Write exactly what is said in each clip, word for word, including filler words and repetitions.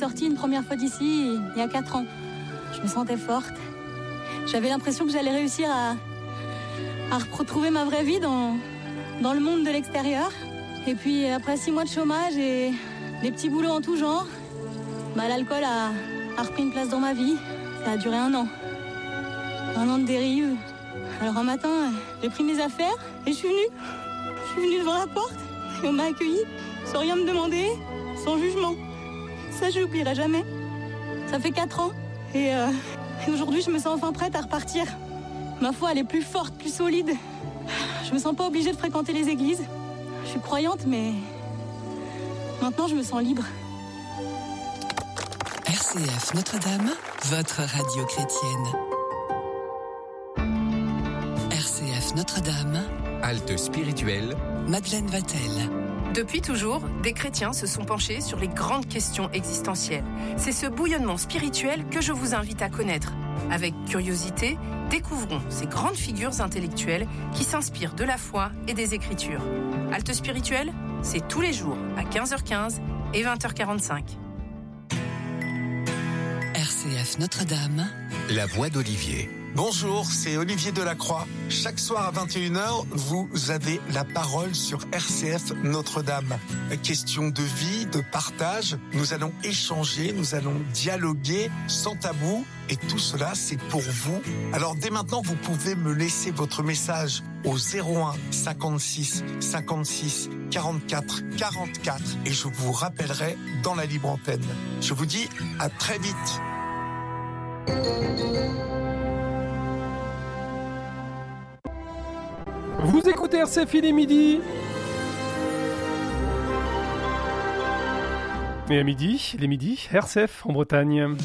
sortie une première fois d'ici, il y a quatre ans. Je me sentais forte. J'avais l'impression que j'allais réussir à, à retrouver ma vraie vie dans, dans le monde de l'extérieur. Et puis après six mois de chômage et des petits boulots en tout genre, bah, l'alcool a, a repris une place dans ma vie. Ça a duré un an. Un an de dérive. Alors un matin, j'ai pris mes affaires et je suis venue. Je suis venue devant la porte et on m'a accueillie sans rien me demander, sans jugement. Ça, je l'oublierai jamais. Ça fait quatre ans et, euh, et aujourd'hui, je me sens enfin prête à repartir. Ma foi, elle est plus forte, plus solide. Je me sens pas obligée de fréquenter les églises. Je suis croyante, mais maintenant, je me sens libre. R C F Notre-Dame, votre radio chrétienne. R C F Notre-Dame, halte spirituelle, Madeleine Vatel. Depuis toujours, des chrétiens se sont penchés sur les grandes questions existentielles. C'est ce bouillonnement spirituel que je vous invite à connaître. Avec curiosité, découvrons ces grandes figures intellectuelles qui s'inspirent de la foi et des Écritures. Halte spirituelle, c'est tous les jours à quinze heures quinze et vingt heures quarante-cinq. R C F Notre-Dame, la voix d'Olivier. Bonjour, c'est Olivier Delacroix. Chaque soir à vingt et une heures, vous avez la parole sur R C F Notre-Dame. Question de vie, de partage. Nous allons échanger, nous allons dialoguer sans tabou. Et tout cela, c'est pour vous. Alors dès maintenant, vous pouvez me laisser votre message au zéro un cinquante-six cinquante-six quarante-quatre quarante-quatre et je vous rappellerai dans la libre antenne. Je vous dis à très vite. Vous écoutez R C F, il est midi. Et à midi, il est midi, R C F en Bretagne.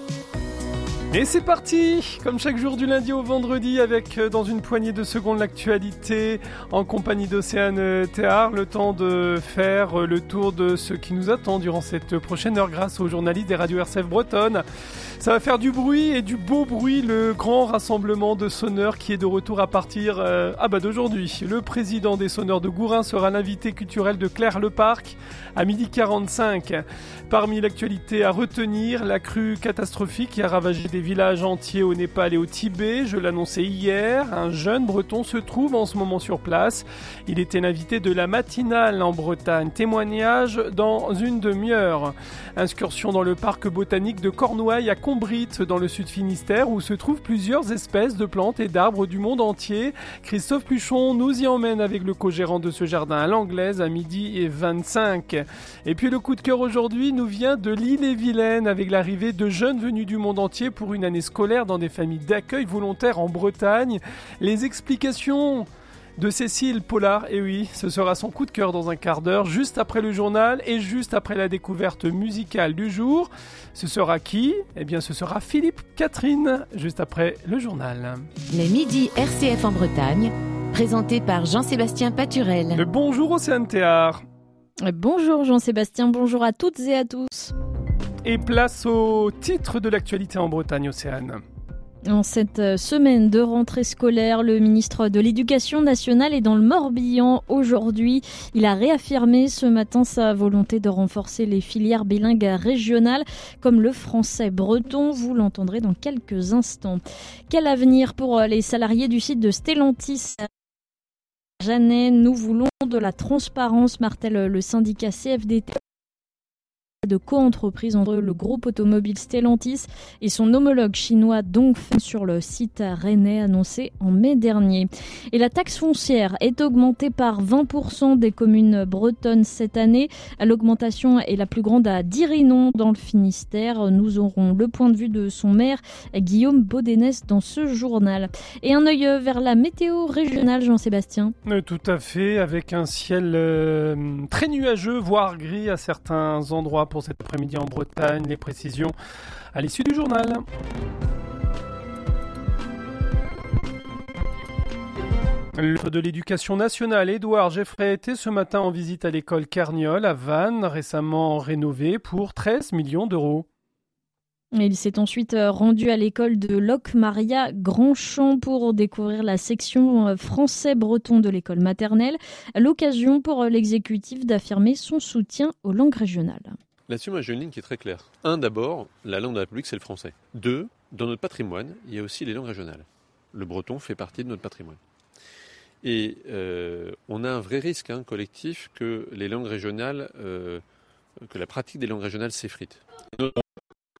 Et c'est parti, comme chaque jour du lundi au vendredi, avec dans une poignée de secondes l'actualité en compagnie d'Océane Théard, le temps de faire le tour de ce qui nous attend durant cette prochaine heure grâce aux journalistes des radios R C F bretonnes. Ça va faire du bruit et du beau bruit, le grand rassemblement de sonneurs qui est de retour à partir euh, ah bah d'aujourd'hui. Le président des sonneurs de Gourin sera l'invité culturel de Claire-le-Parc à midi quarante-cinq. Parmi l'actualité à retenir, la crue catastrophique qui a ravagé des villages entiers au Népal et au Tibet. Je l'annonçais hier, un jeune breton se trouve en ce moment sur place. Il était l'invité de la matinale en Bretagne. Témoignage dans une demi-heure. Excursion dans le parc botanique de Cornouailles à Combrites dans le sud Finistère où se trouvent plusieurs espèces de plantes et d'arbres du monde entier. Christophe Pluchon nous y emmène avec le co-gérant de ce jardin à l'anglaise à midi vingt-cinq. Et puis le coup de cœur aujourd'hui nous vient de l'Île-et-Vilaine avec l'arrivée de jeunes venus du monde entier pour une année scolaire dans des familles d'accueil volontaire en Bretagne. Les explications de Cécile Pollard, et oui, ce sera son coup de cœur dans un quart d'heure, juste après le journal et juste après la découverte musicale du jour. Ce sera qui ? Eh bien, ce sera Philippe Catherine, juste après le journal. Les midis R C F en Bretagne, présenté par Jean-Sébastien Paturel. Le bonjour Océane Théard. Bonjour Jean-Sébastien, bonjour à toutes et à tous. Et place au titre de l'actualité en Bretagne, Océane. En cette semaine de rentrée scolaire, le ministre de l'Éducation nationale est dans le Morbihan aujourd'hui. Il a réaffirmé ce matin sa volonté de renforcer les filières bilingues régionales comme le français breton. Vous l'entendrez dans quelques instants. Quel avenir pour les salariés du site de Stellantis ? Jeannet, nous voulons de la transparence, martèle le syndicat C F D T. De co-entreprise entre le groupe automobile Stellantis et son homologue chinois Dongfeng sur le site rennais annoncé en mai dernier. Et la taxe foncière est augmentée par vingt pour cent des communes bretonnes cette année. L'augmentation est la plus grande à Dirinon dans le Finistère. Nous aurons le point de vue de son maire Guillaume Baudenès dans ce journal. Et un œil vers la météo régionale, Jean-Sébastien. Euh, tout à fait, avec un ciel euh, très nuageux, voire gris à certains endroits pour cet après-midi en Bretagne. Les précisions à l'issue du journal. Le ministre de l'Éducation nationale, Édouard Geffray, était ce matin en visite à l'école Carniole à Vannes, récemment rénovée pour treize millions d'euros. Il s'est ensuite rendu à l'école de Locmaria Grandchamp pour découvrir la section français-breton de l'école maternelle, l'occasion pour l'exécutif d'affirmer son soutien aux langues régionales. Là-dessus, moi, j'ai une ligne qui est très claire. Un, d'abord, la langue de la République, c'est le français. Deux, dans notre patrimoine, il y a aussi les langues régionales. Le breton fait partie de notre patrimoine. Et euh, on a un vrai risque hein, collectif que les langues régionales, euh, que la pratique des langues régionales s'effrite. Notre